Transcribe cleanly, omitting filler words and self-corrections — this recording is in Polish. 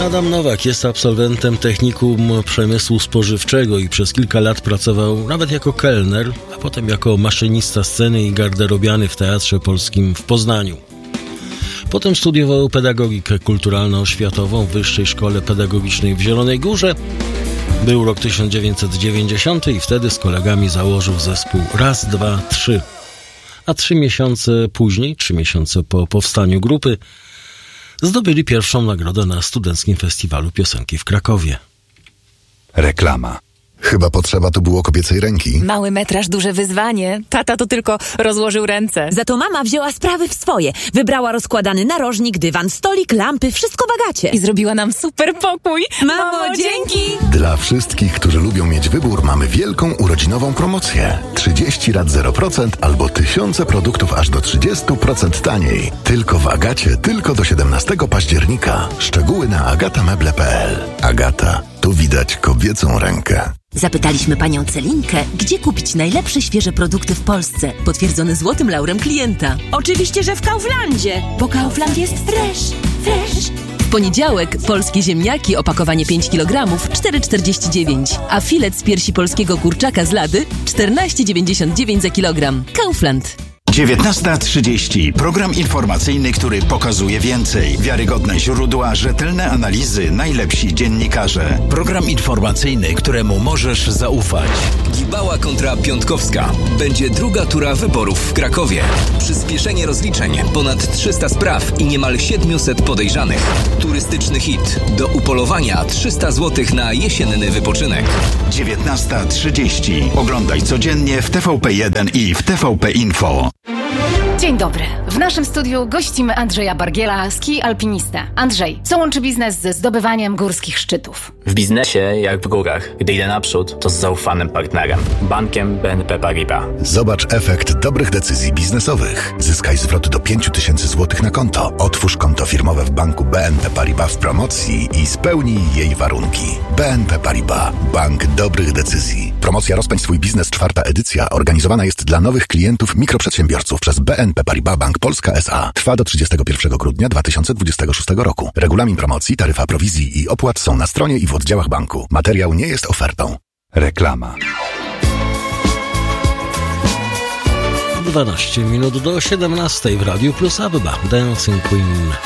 Adam Nowak jest absolwentem Technikum Przemysłu Spożywczego i przez kilka lat pracował nawet jako kelner, a potem jako maszynista sceny i garderobiany w Teatrze Polskim w Poznaniu. Potem studiował pedagogikę kulturalno-oświatową w Wyższej Szkole Pedagogicznej w Zielonej Górze. Był rok 1990 i wtedy z kolegami założył zespół Raz, Dwa, Trzy. A 3 miesiące później, 3 miesiące po powstaniu grupy, zdobyli pierwszą nagrodę na Studenckim Festiwalu Piosenki w Krakowie. Reklama. Chyba potrzeba tu było kobiecej ręki. Mały metraż, duże wyzwanie. Tata to tylko rozłożył ręce. Za to mama wzięła sprawy w swoje. Wybrała rozkładany narożnik, dywan, stolik, lampy, wszystko w Agacie. I zrobiła nam super pokój. Mamo, dzięki! Dla wszystkich, którzy lubią mieć wybór, mamy wielką urodzinową promocję. 30 rat 0% albo tysiące produktów aż do 30% taniej. Tylko w Agacie, tylko do 17 października. Szczegóły na agatameble.pl. Agata, tu widać kobiecą rękę. Zapytaliśmy panią Celinkę, gdzie kupić najlepsze świeże produkty w Polsce, potwierdzone złotym laurem klienta. Oczywiście, że w Kauflandzie, bo Kaufland jest fresh. W poniedziałek polskie ziemniaki, opakowanie 5 kg, 4,49, a filet z piersi polskiego kurczaka z Lady 14,99 za kilogram. Kaufland. 19:30. Program informacyjny, który pokazuje więcej. Wiarygodne źródła, rzetelne analizy, najlepsi dziennikarze. Program informacyjny, któremu możesz zaufać. Gibała kontra Piątkowska. Będzie druga tura wyborów w Krakowie. Przyspieszenie rozliczeń. Ponad 300 spraw i niemal 700 podejrzanych. Turystyczny hit. Do upolowania 300 zł na jesienny wypoczynek. 19:30. Oglądaj codziennie w TVP1 i w TVP Info. Dzień dobry. W naszym studiu gościmy Andrzeja Bargiela, ski alpinistę. Andrzej, co łączy biznes ze zdobywaniem górskich szczytów? W biznesie, jak w górach, gdy idę naprzód, to z zaufanym partnerem. Bankiem BNP Paribas. Zobacz efekt dobrych decyzji biznesowych. Zyskaj zwrot do 5000 zł na konto. Otwórz konto firmowe w banku BNP Paribas w promocji i spełnij jej warunki. BNP Paribas. Bank dobrych decyzji. Promocja Rozpędź swój biznes, 4. edycja, organizowana jest dla nowych klientów mikroprzedsiębiorców przez BNP Paribas Bank Polska S.A. Trwa do 31 grudnia 2026 roku. Regulamin promocji, taryfa prowizji i opłat są na stronie i w oddziałach banku. Materiał nie jest ofertą. Reklama. 12 minut do 17 w Radiu Plus Abba. Dancing Queen.